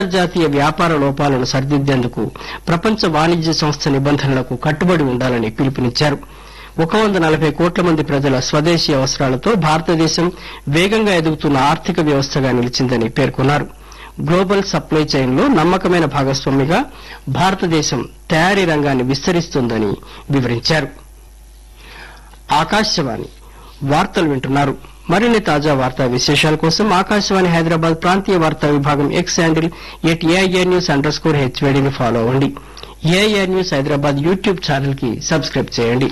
అంతర్జాతీయ వ్యాపార లోపాలను సరిదిద్దేందుకు ప్రపంచ వాణిజ్య సంస్థ నిబంధనలకు కట్టుబడి ఉండాలని పిలుపునిచ్చారు. 140 కోట్ల మంది ప్రజల స్వదేశీ అవసరాలతో భారతదేశం వేగంగా ఎదుగుతున్న ఆర్థిక వ్యవస్థగా నిలిచిందని పేర్కొన్నారు. గ్లోబల్ సప్లై చైన్ లో నమ్మకమైన భాగస్వామిగా భారతదేశం తయారీ రంగాన్ని విస్తరిస్తోందని వివరించారు. ఆకాశవాణి వార్తలు వింటున్నారు. మరిన్ని తాజా వార్తా విశేషాల కోసం ఆకాశవాణి హైదరాబాద్ ప్రాంతీయ వార్తా విభాగం ఎక్స్ హ్యాండిల్ @AIRnews_HVD ని ఫాలో అవ్వండి. AIR news Hyderabad YouTube channel కి సబ్స్క్రైబ్ చేయండి.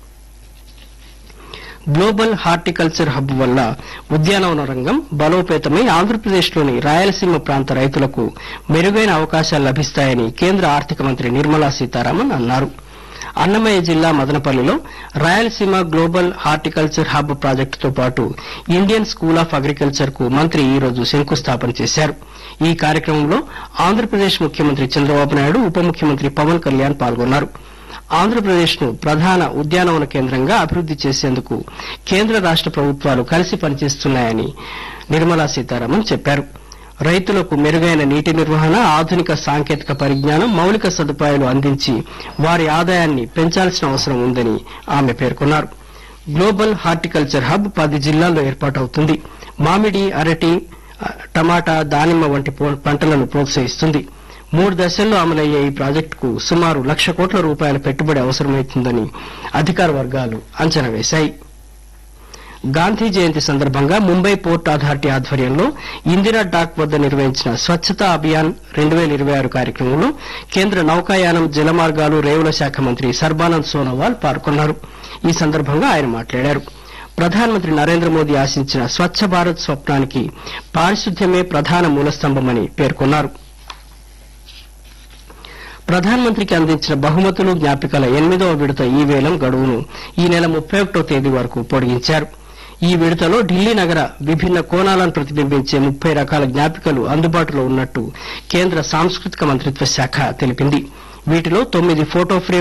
గ్లోబల్ హార్టికల్చర్ హబ్ వల్ల ఉద్యానవన రంగం బలోపేతమై ఆంధ్రప్రదేశ్లోని రాయలసీమ ప్రాంత రైతులకు మెరుగైన అవకాశాలు లభిస్తాయని కేంద్ర ఆర్థిక మంత్రి నిర్మలా సీతారామన్ అన్నారు. అన్నమయ్య జిల్లా మదనపల్లిలో రాయలసీమ గ్లోబల్ హార్టికల్చర్ హబ్ ప్రాజెక్టుతో పాటు ఇండియన్ స్కూల్ ఆఫ్ అగ్రికల్చర్ కు మంత్రి ఈ రోజు శంకుస్థాపన చేశారు. ఈ కార్యక్రమంలో ఆంధ్రప్రదేశ్ ముఖ్యమంత్రి చంద్రబాబు నాయుడు, ఉప ముఖ్యమంత్రి పవన్ కళ్యాణ్ పాల్గొన్నారు. ఆంధ్రప్రదేశ్ ను ప్రధాన ఉద్యానవన కేంద్రంగా అభివృద్ది చేసేందుకు కేంద్ర రాష్ట ప్రభుత్వాలు కలిసి పనిచేస్తున్నాయని నిర్మలా సీతారామన్ చెప్పారు. రైతులకు మెరుగైన నీటి నిర్వహణ, ఆధునిక సాంకేతిక పరిజ్ఞానం, మౌలిక సదుపాయాలు అందించి వారి ఆదాయాన్ని పెంచాల్సిన అవసరం ఉందని ఆమె పేర్కొన్నారు. గ్లోబల్ హార్టికల్చర్ హబ్ 10 జిల్లాల్లో ఏర్పాటవుతుంది. మామిడి, అరటి, టమాటా, దానిమ్మ వంటి పంటలను ప్రోత్సహిస్తుంది. 3 దశల్లో అమలయ్యే ఈ ప్రాజెక్టుకు సుమారు 1,00,000 కోట్ల రూపాయల పెట్టుబడి అవసరమవుతుందని అధికార వర్గాలు అంచనా వేశాయి. గాంధీ జయంతి సందర్భంగా ముంబై పోర్ట్ అథారిటీ ఆధ్వర్యంలో ఇందిరా డాక్ వద్ద నిర్వహించిన స్వచ్ఛతా అభియాన్ 2026 కార్యక్రమంలో కేంద్ర నౌకాయానం, జలమార్గాలు, రేవుల శాఖ మంత్రి సర్బానంద్ సోనోవాల్ పాల్గొన్నారు. ఈ సందర్భంగా ఆయన మాట్లాడారు. ప్రధానమంత్రి నరేంద్ర మోదీ ఆశించిన స్వచ్ఛ భారత్ స్వప్నానికి పారిశుద్ధ్యమే ప్రధాన మూలస్తంభమని పేర్కొన్నారు. ప్రధానమంత్రికి అందించిన బహుమతులు, జ్ఞాపికల 8వ విడత ఈ వేలం గడువును ఈ నెల 31వ తేదీ వరకు పొడిగించారు. ఈ విడతలో ఢిల్లీ నగర విభిన్న కోణాలను ప్రతిబింబించే 30 రకాల జ్ఞాపికలు అందుబాటులో ఉన్నట్టు కేంద్ర సాంస్కృతిక మంత్రిత్వ శాఖ తెలిపింది. వీటిలో 9 ఫోటో ఫ్రేమ్